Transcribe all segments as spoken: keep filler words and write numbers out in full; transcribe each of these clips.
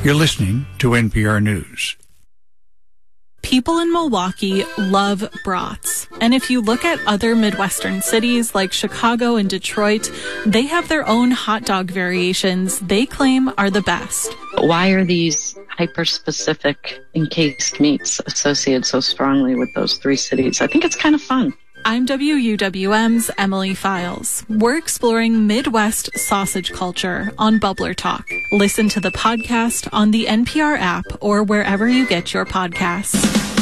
You're listening to N P R News. People in Milwaukee love brats. And if you look at other Midwestern cities like Chicago and Detroit, they have their own hot dog variations they claim are the best. Why are these hyper-specific encased meats associated so strongly with those three cities? I think it's kind of fun. I'm W U W M's Emily Files. We're exploring Midwest sausage culture on Bubbler Talk. Listen to the podcast on the N P R app or wherever you get your podcasts.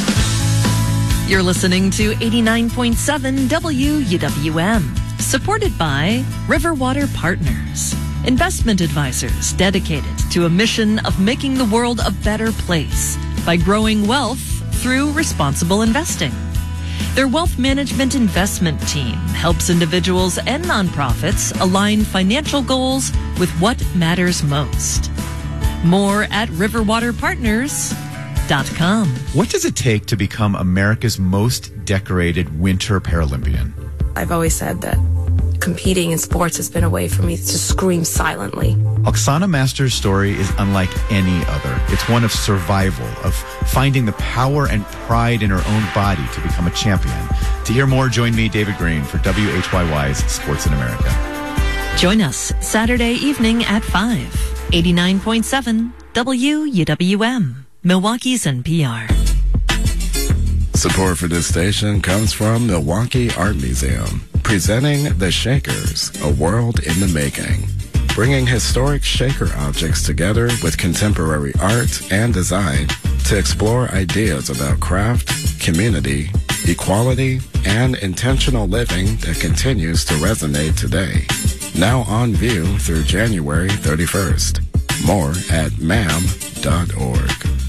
You're listening to eighty-nine point seven W U W M, supported by Riverwater Partners, investment advisors dedicated to a mission of making the world a better place by growing wealth through responsible investing. Their wealth management investment team helps individuals and nonprofits align financial goals with what matters most. More at riverwater partners dot com. What does it take to become America's most decorated winter Paralympian? I've always said that competing in sports has been a way for me to scream silently. Oksana Master's story is unlike any other. It's one of survival, of finding the power and pride in her own body to become a champion. To hear more, join me, David Green, for W H Y Y's Sports in America. Join us Saturday evening at five. eighty-nine point seven W U W M, Milwaukee's N P R. Support for this station comes from Milwaukee Art Museum, presenting The Shakers, A World in the Making, bringing historic Shaker objects together with contemporary art and design to explore ideas about craft, community, equality, and intentional living that continues to resonate today. Now on view through January thirty-first. More at M A M dot org.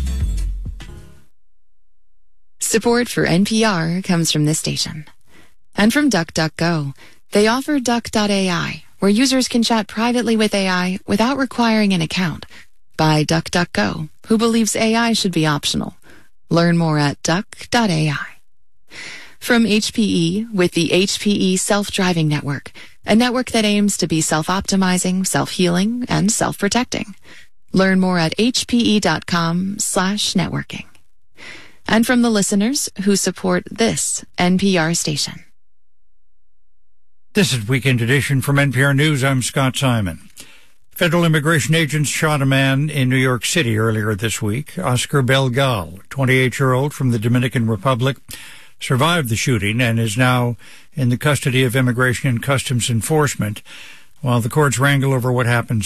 Support for N P R comes from this station. And from DuckDuckGo. They offer Duck dot A I, where users can chat privately with A I without requiring an account. By DuckDuckGo, who believes A I should be optional. Learn more at Duck dot A I. From H P E, with the H P E Self-Driving Network, a network that aims to be self-optimizing, self-healing, and self-protecting. Learn more at hpe.com slash networking. And from the listeners who support this N P R station. This is Weekend Edition from N P R News. I'm Scott Simon. Federal immigration agents shot a man in New York City earlier this week. Oscar Belgal, twenty-eight-year-old from the Dominican Republic, survived the shooting and is now in the custody of Immigration and Customs Enforcement while the courts wrangle over what happens